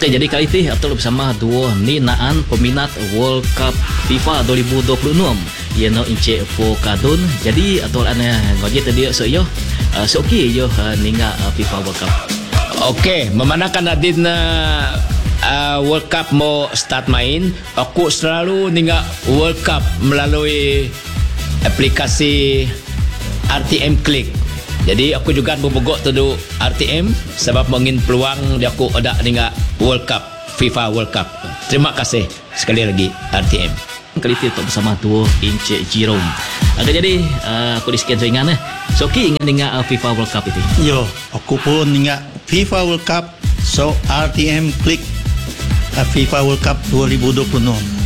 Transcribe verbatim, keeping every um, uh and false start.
Okey, jadi kali ini Atul bersama dua ninaan peminat World Cup FIFA dua ribu dua puluh enam. Ia no Encik Po Kadun. Jadi Atul ana ngoje tadi so yo. Uh, so okey yo uh, ninga uh, FIFA World Cup. Okey, memandangkan adin uh, uh, World Cup mau start main, aku selalu ninga World Cup melalui aplikasi R T M Click. Jadi aku juga berbogok tu R T M sebab mengin peluang dia aku ada dengan World Cup, FIFA World Cup. Terima kasih sekali lagi R T M. Kali ini untuk bersama dua Encik Jerome. Agak jadi uh, aku di sekian ringan eh. So okey ingin dengan uh, FIFA World Cup itu. Yo, aku pun ingat FIFA World Cup. So R T M Click uh, FIFA World Cup dua ribu dua puluh enam.